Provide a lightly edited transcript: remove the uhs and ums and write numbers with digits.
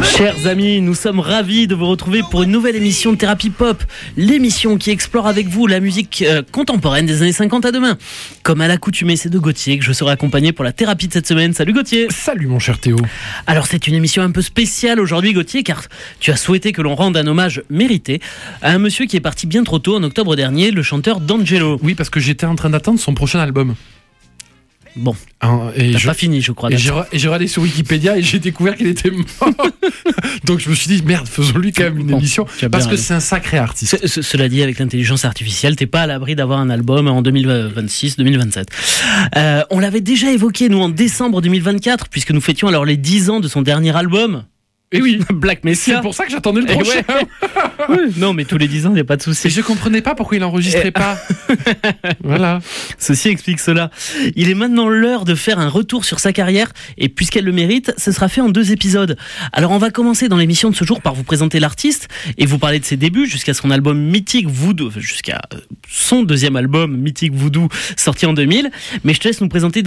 Chers amis, nous sommes ravis de vous retrouver pour une nouvelle émission de Thérapie Pop, l'émission qui explore avec vous la musique contemporaine des années 50 à demain. Comme à l'accoutumée, c'est de Gauthier que je serai accompagné pour la thérapie de cette semaine. Salut Gauthier. Salut mon cher Théo. Alors c'est une émission un peu spéciale aujourd'hui Gauthier, car tu as souhaité que l'on rende un hommage mérité à un monsieur qui est parti bien trop tôt en octobre dernier, le chanteur D'Angelo. Oui, parce que j'étais en train d'attendre son prochain album. Bon, et t'as pas fini je crois. Et j'ai regardé sur Wikipédia et j'ai découvert qu'il était mort. Donc je me suis dit, merde, faisons-lui quand même une émission, parce que c'est un sacré artiste. Cela dit, avec l'intelligence artificielle, t'es pas à l'abri d'avoir un album en 2026-2027. On l'avait déjà évoqué, nous, en décembre 2024, puisque nous fêtions alors les 10 ans de son dernier album. Et oui, Black Messiah. C'est pour ça que j'attendais le prochain. Ouais. Non, mais tous les 10 ans, il n'y a pas de souci. Et je comprenais pas pourquoi il n'enregistrait pas. Voilà. Ceci explique cela. Il est maintenant l'heure de faire un retour sur sa carrière, et puisqu'elle le mérite, ce sera fait en 2 épisodes. Alors on va commencer dans l'émission de ce jour par vous présenter l'artiste et vous parler de ses débuts jusqu'à son album mythique Voodoo, jusqu'à son 2e album mythique Voodoo sorti en 2000. Mais je te laisse nous présenter